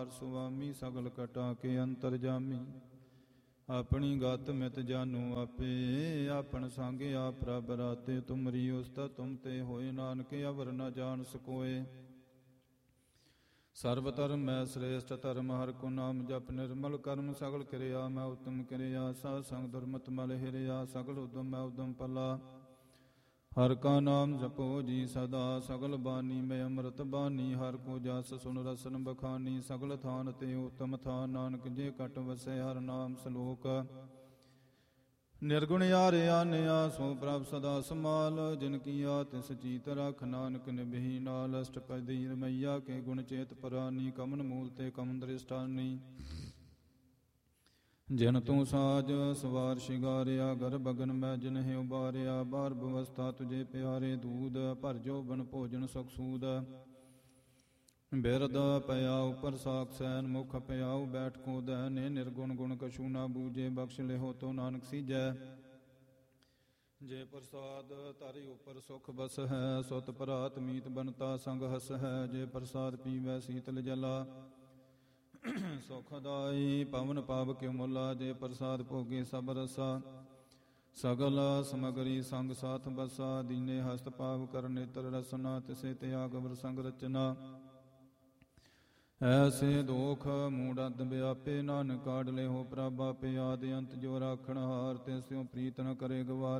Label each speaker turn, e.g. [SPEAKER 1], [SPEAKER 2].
[SPEAKER 1] ਪਾਰ ਸੁਆਮੀ, ਸਗਲ ਕਟਾ ਕੇ ਅੰਤਰ ਜਾਮੀ। ਆਪਣੀ ਗਤ ਮਿਤ ਜਾਨੂ ਆਪੇ, ਆਪਨ ਸੰਗ ਆਪ ਪ੍ਰਭ ਰਾਤੇ। ਤੁਮਰੀ ਉਸਤਤ ਤੁਮ ਤੇ ਹੋਏ, ਨਾਨਕ ਅਵਰ ਨ ਜਾਣ ਸਕੋਏ। ਸਰਬ ਧਰਮ ਮੈਂ ਸ੍ਰੇਸ਼ਟ ਧਰਮ, ਹਰਿ ਕੋ ਨਾਮ ਜਪ ਨਿਰਮਲ ਕਰਮ। ਸਗਲ ਕਿਰਿਆ ਮੈਂ ਉਤਮ ਕਿਰਿਆ, ਸਾਧ ਸੰਗ ਦੁਰਮਤ ਮਲ ਹਿਰਿਆ। ਸਗਲ ਉਦਮ ਮੈਂ ਉਦਮ ਭਲਾ, ਹਰਿ ਕਾ ਨਾਮ ਜਪੋ ਜੀ ਸਦਾ। ਸਗਲ ਬਾਣੀ ਮੈਂ ਅੰਮ੍ਰਿਤ ਬਾਣੀ, ਹਰਿ ਕੋ ਜਸ ਸੁਨ ਰਸਨ ਬਖਾਨੀ। ਸਗਲ ਥਾਨ ਤੇ ਉਤਮ ਥਾਨ, ਨਾਨਕ ਜੇ ਕਟ ਵਸੈ ਹਰਿ ਨਾਮ ਸਲੋਕ। ਨਿਰਗੁਣ ਯਾਰਿਆ ਨਿਆ, ਸੋ ਪ੍ਰਭ ਸਦਾ ਸਮਾਲ। ਜਿਨ ਕੀਆ ਤਿਸ ਚੀਤ ਰਖ, ਨਾਨਕ ਨਿਭੀ ਨਾਲ। ਅਸ਼ਟਪਦੀ ਰਮਈਆ ਕੇ ਗੁਣ ਚੇਤ ਪੁਰਾਨੀ, ਕਮਨ ਮੂਲ ਤੇ ਕਮਨ ਦ੍ਰਿਸ਼ਟਾਨੀ। ਜਿਨ ਤੂੰ ਸਾਜ ਸਵਾਰ ਸ਼ਿੰਗਾਰਿਆ, ਗਰਭ ਅਗਨ ਮੈਂ ਜਿਨਹਿ ਉਬਾਰਿਆ। ਬਾਰ ਬਵਸਥਾ ਤੁਝੇ ਪਿਆਰੇ, ਦੂਧ ਭਰ ਜੋਬਨ ਭੋਜਨ ਸੁਖ ਸੂਦ। ਬਿਰਦ ਪਿਆ ਉਪਰ ਸਾਖ ਸੈਨ, ਮੁਖ ਪਿਆਉ ਬੈਠ ਕੋ ਦੈਨ। ਨਿਰਗੁਣ ਗੁਣ ਕਛੂ ਨਾ ਬੂਝੇ, ਬਖਸ਼ ਲਿਹੋ ਤੋ ਨਾਨਕ ਸੀਜੈ। ਜੇ ਪ੍ਰਸਾਦ ਧਰਿ ਉਪਰ ਸੁਖ ਬਸ ਹੈ, ਸੁਤ ਭਰਾਤ ਮੀਤ ਬਨਤਾ ਸੰਗ ਹਸ ਹੈ। ਜੇ ਪ੍ਰਸਾਦ ਪੀਵੈ ਸੀਤਲ ਜਲਾ, ਸੁਖਦਾਈ ਪਵਨ ਪਾਵ ਕਿਉ ਮੁਲਾ। ਜੇ ਪ੍ਰਸਾਦ ਭੋਗੇ ਸਭ ਰਸਾ, ਸਗਲ ਸਮਗਰੀ ਸੰਗ ਸਾਥ ਬਸਾ। ਦੀਨੇ ਹਸਤ ਪਾਵ ਕਰ ਨੇਤਰ ਰਸਨਾ, ਤਿਸੇ ਤਿਆਗ ਅਵਰ ਸੰਗ ਰਚਨਾ। ਐਸੇ ਦੋਖ ਮੂੜ ਅੰਤ ਵਿਆਪੇ, ਨਾਨਕ ਕਾਢ ਲਿਹੋ ਪ੍ਰਭ ਆਪੇ। ਆਦਿ ਅੰਤ ਜੋ ਰਾਖਣ ਹਾਰ, ਤਿਸ ਤਿਉ ਪ੍ਰੀਤ ਨ ਕਰੇ ਗਵਾਰ।